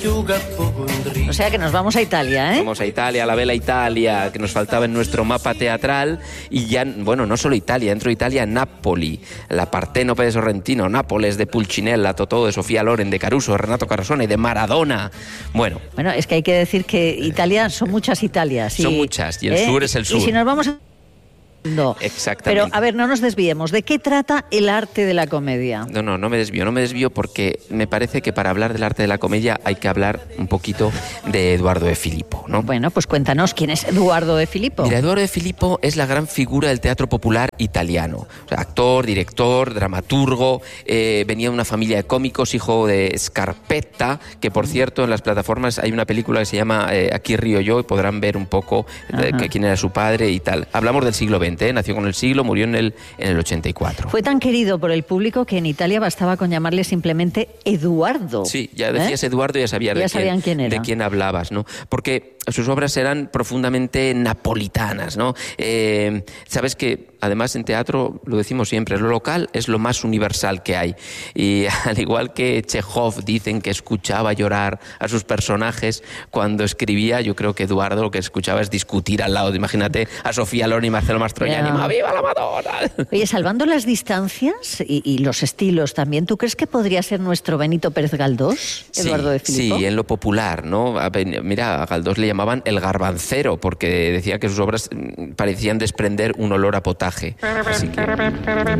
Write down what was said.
O sea que nos vamos a Italia, ¿eh? Vamos a Italia, a la Bella Italia, que nos faltaba en nuestro mapa teatral. Y ya, bueno, no solo Italia, dentro de Italia, Nápoli, la Partenope de Sorrentino, Nápoles de Pulcinella, Totò de Sofía Loren, de Caruso, de Renato Carosone, de Maradona. Bueno, es que hay que decir que Italia son muchas Italias. Son muchas, y el sur es el sur. Y si nos vamos a... No. Exactamente. Pero, a ver, no nos desviemos. ¿De qué trata el arte de la comedia? No me desvío porque me parece que para hablar del arte de la comedia hay que hablar un poquito de Eduardo de Filippo, ¿no? Bueno, pues cuéntanos, ¿quién es Eduardo de Filippo? Mira, Eduardo de Filippo es la gran figura del teatro popular italiano. O sea, actor, director, dramaturgo, venía de una familia de cómicos, hijo de Scarpetta, que por cierto en las plataformas hay una película que se llama Aquí río yo, y podrán ver un poco quién era su padre y tal. Hablamos del siglo XX. Nació con el siglo, murió en el 84. Fue tan querido por el público que en Italia bastaba con llamarle simplemente Eduardo. Sí, ya decías Eduardo y ya sabían quién era. De quién hablabas, ¿no? Porque sus obras eran profundamente napolitanas, ¿no? Sabes que además en teatro, lo decimos siempre, lo local es lo más universal que hay. Y al igual que Chekhov dicen que escuchaba llorar a sus personajes cuando escribía, yo creo que Eduardo lo que escuchaba es discutir al lado. Imagínate a Sofía Loren y Marcelo Mastroianni. ¡Viva la Madonna! Oye, salvando las distancias y los estilos también, ¿tú crees que podría ser nuestro Benito Pérez Galdós, Eduardo de Filippo? Sí, en lo popular, ¿no? Mira, a Galdós le llamaban el garbancero porque decía que sus obras parecían desprender un olor a potaje. Así que...